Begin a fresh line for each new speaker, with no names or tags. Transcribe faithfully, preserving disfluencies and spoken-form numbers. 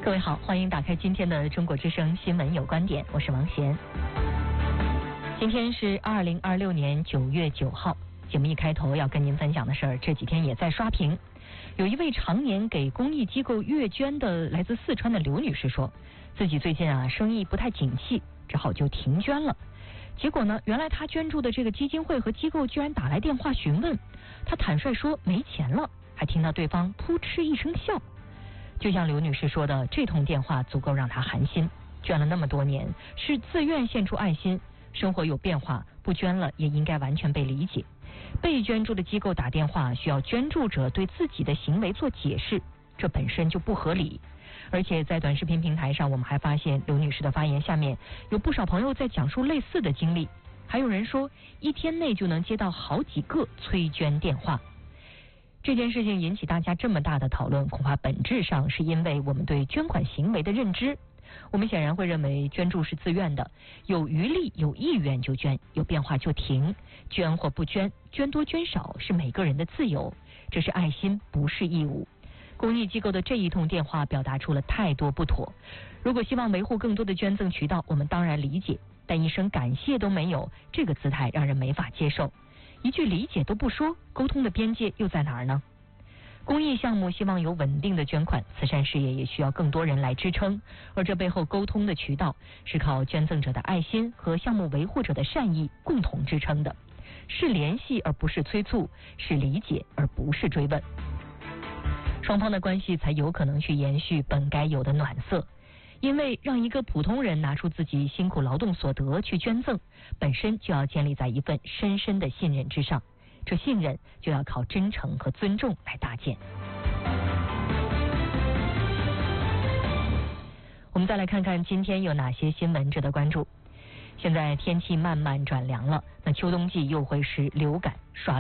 各位好，欢迎打开今天的中国之声新闻有观点，我是王贤。今天是二零二六年九月九号，节目一开头要跟您分享的事儿，这几天也在刷屏。有一位常年给公益机构月捐的来自四川的刘女士说，自己最近啊生意不太景气，只好就停捐了。结果呢，原来她捐助的这个基金会和机构居然打来电话询问，她坦率说没钱了，还听到对方扑哧一声笑。就像刘女士说的，这通电话足够让她寒心。捐了那么多年，是自愿献出爱心，生活有变化，不捐了也应该完全被理解。被捐助的机构打电话需要捐助者对自己的行为做解释，这本身就不合理。而且在短视频平台上，我们还发现刘女士的发言下面有不少朋友在讲述类似的经历，还有人说一天内就能接到好几个催捐电话。这件事情引起大家这么大的讨论，恐怕本质上是因为我们对捐款行为的认知。我们显然会认为捐助是自愿的，有余力有意愿就捐，有变化就停，捐或不捐，捐多捐少是每个人的自由，这是爱心，不是义务。公益机构的这一通电话表达出了太多不妥。如果希望维护更多的捐赠渠道，我们当然理解，但一声感谢都没有，这个姿态让人没法接受。一句理解都不说，沟通的边界又在哪儿呢？公益项目希望有稳定的捐款，慈善事业也需要更多人来支撑，而这背后沟通的渠道是靠捐赠者的爱心和项目维护者的善意共同支撑的，是联系而不是催促，是理解而不是追问，双方的关系才有可能去延续本该有的暖色。因为让一个普通人拿出自己辛苦劳动所得去捐赠，本身就要建立在一份深深的信任之上，这信任就要靠真诚和尊重来搭建。我们再来看看今天有哪些新闻值得关注。现在天气慢慢转凉了，那秋冬季又会是流感刷